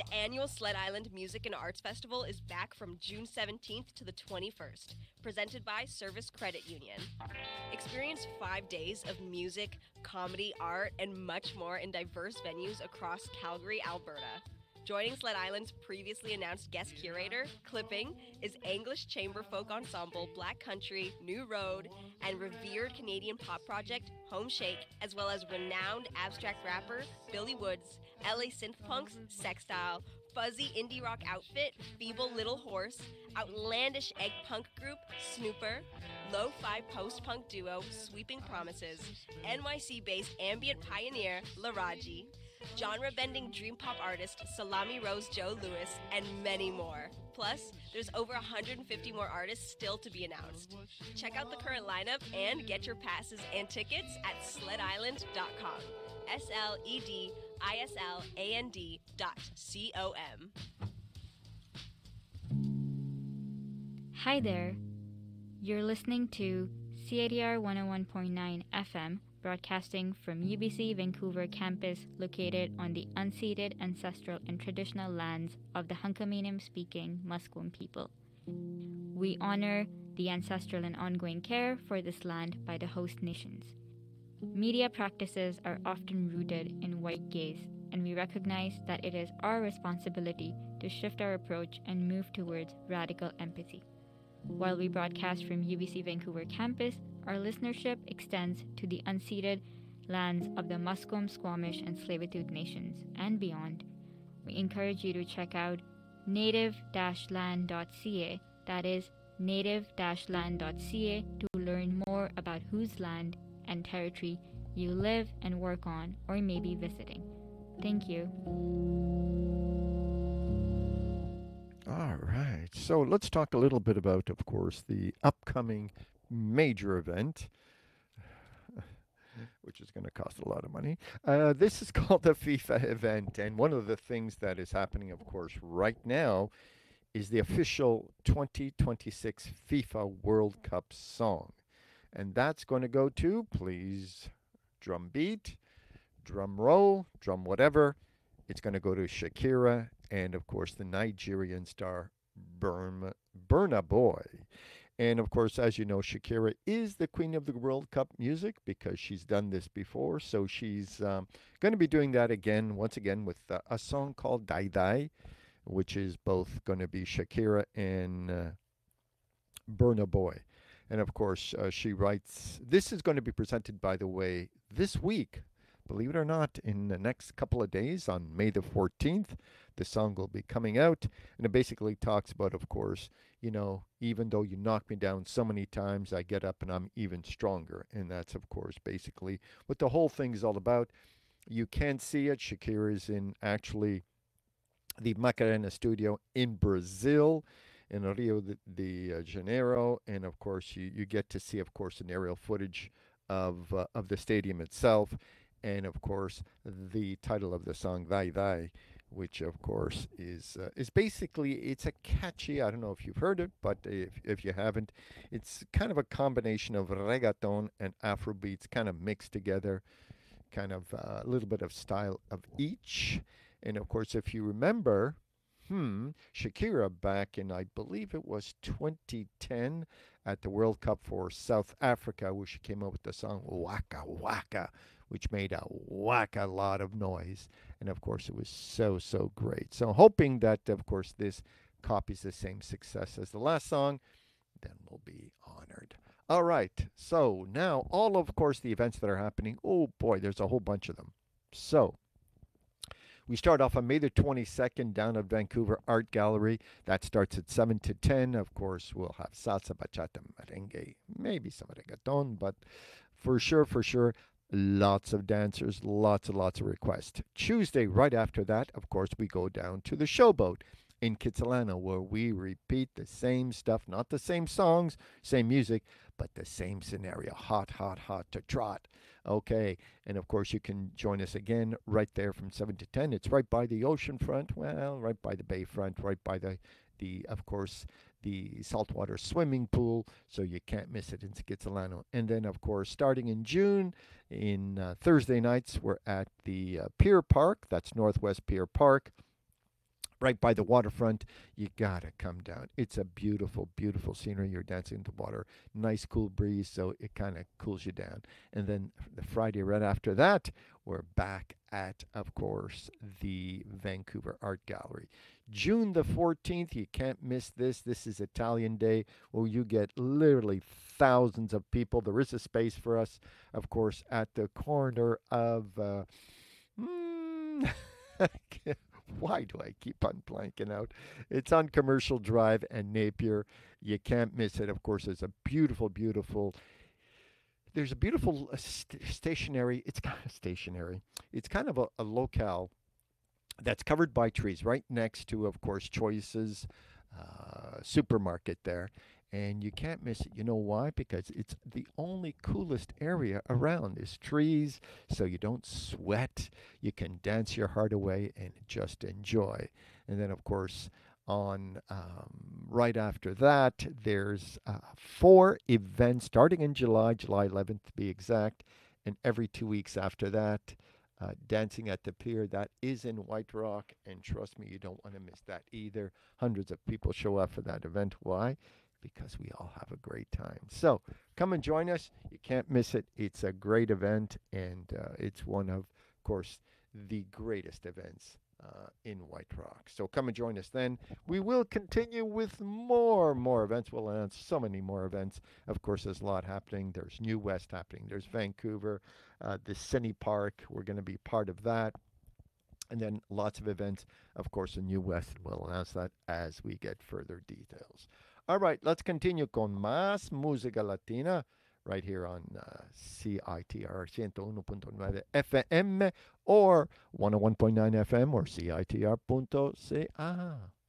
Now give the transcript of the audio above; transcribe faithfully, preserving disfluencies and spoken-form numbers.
The annual Sled Island Music and Arts Festival is back from June seventeenth to the twenty-first, presented by Service Credit Union. Experience five days of music, comedy, art, and much more in diverse venues across Calgary, Alberta. Joining Sled Island's previously announced guest curator, Clipping, is English chamber folk ensemble Black Country, New Road, and revered Canadian pop project Home Shake, as well as renowned abstract rapper Billy Woods, L A synthpunks Sextile, fuzzy indie rock outfit Feeble Little Horse, outlandish egg punk group Snooper, lo-fi post-punk duo Sweeping Promises, N Y C-based ambient pioneer Laraji, genre-bending dream pop artist Salami Rose Joe Lewis, and many more. Plus, there's over one hundred fifty more artists still to be announced. Check out the current lineup and get your passes and tickets at sled island dot com. S L E D I S L A N D dot C O M. Hi there. You're listening to C I D R one oh one point nine F M, broadcasting from U B C Vancouver campus located on the unceded ancestral and traditional lands of the Hunkaminam-speaking Musqueam people. We honor the ancestral and ongoing care for this land by the host nations. Media practices are often rooted in white gaze, and we recognize that it is our responsibility to shift our approach and move towards radical empathy. While we broadcast from U B C Vancouver campus, our listenership extends to the unceded lands of the Musqueam, Squamish, and Tsleil-Waututh nations and beyond. We encourage you to check out native dash land dot c a, that is native dash land dot c a, to learn more about whose land and territory you live and work on or may be visiting. Thank you. All right. So let's talk a little bit about, of course, the upcoming major event, which is going to cost a lot of money. Uh, this is called the FIFA event. And one of the things that is happening, of course, right now is the official twenty twenty-six FIFA World Cup song. And that's going to go to, please, drum beat, drum roll, drum whatever. It's going to go to Shakira and, of course, the Nigerian star Burma, Burna Boy. And, of course, as you know, Shakira is the queen of the World Cup music because she's done this before. So she's um, going to be doing that again, once again, with uh, a song called Dai Dai, which is both going to be Shakira and uh, Burna Boy. And, of course, uh, she writes, this is going to be presented, by the way, this week. Believe it or not, in the next couple of days, on May the fourteenth, the song will be coming out. And it basically talks about, of course, you know, even though you knock me down so many times, I get up and I'm even stronger. And that's, of course, basically what the whole thing is all about. You can see it. Shakira is in actually the Macarena studio in Brazil, in Rio de, de Janeiro. And, of course, you, you get to see, of course, an aerial footage of, uh, of the stadium itself. And, of course, the title of the song, Dai Dai, which, of course, is uh, is basically, it's a catchy, I don't know if you've heard it, but if, if you haven't, it's kind of a combination of reggaeton and Afrobeats kind of mixed together, kind of uh, a little bit of style of each. And, of course, if you remember, hmm, Shakira back in, I believe it was twenty ten at the World Cup for South Africa, where she came up with the song Waka Waka, which made a whack a lot of noise. And, of course, it was so, so great. So hoping that, of course, this copies the same success as the last song, then we'll be honored. All right. So now all, of course, the events that are happening, oh, boy, there's a whole bunch of them. So we start off on May the twenty-second down at Vancouver Art Gallery. That starts at seven to ten. Of course, we'll have salsa, bachata, merengue, maybe some reggaeton, but for sure, for sure, lots of dancers, lots and lots of requests. Tuesday, right after that, of course, we go down to the Showboat in Kitsilano, where we repeat the same stuff, not the same songs, same music, but the same scenario. Hot, hot, hot to trot. Okay, and of course, you can join us again right there from seven to ten. It's right by the ocean front, well, right by the bay front, right by the, the of course, the saltwater swimming pool, so you can't miss it in Kitsilano. And then, of course, starting in June, in uh, Thursday nights, we're at the uh, Pier Park. That's Northwest Pier Park. right by the waterfront. You gotta come down. It's a beautiful, beautiful scenery. You're dancing in the water, nice cool breeze, so it kind of cools you down. And then the Friday right after that, we're back at, of course, the Vancouver Art Gallery. June the fourteenth, you can't miss this. This is Italian Day, where you get literally thousands of people. There is a space for us, of course, at the corner of. Uh, mm, Why do I keep on blanking out? It's on Commercial Drive and Napier. You can't miss it. Of course, it's a beautiful, beautiful. There's a beautiful uh, st- stationary. It's kind of stationary. It's kind of a, a locale that's covered by trees right next to, of course, Choices uh, supermarket there. And you can't miss it. You know why? Because it's the only coolest area around is trees, so you don't sweat. You can dance your heart away and just enjoy. And then, of course, on um, right after that, there's uh, four events starting in July, July eleventh to be exact, and every two weeks after that. Uh, Dancing at the Pier, that is in White Rock, and trust me, you don't want to miss that either. Hundreds of people show up for that event. Why? Because we all have a great time. So come and join us. You can't miss it. It's a great event, and uh, it's one of, of course, the greatest events uh, in White Rock. So come and join us then. We will continue with more, more events. We'll announce so many more events. Of course, there's a lot happening. There's New West happening. There's Vancouver, uh, the Cine Park. We're going to be part of that. And then lots of events, of course, in New West. We'll announce that as we get further details. All right, let's continue con más música latina right here on uh, C I T R one oh one point nine F M or one oh one point nine F M or C I T R dot C A.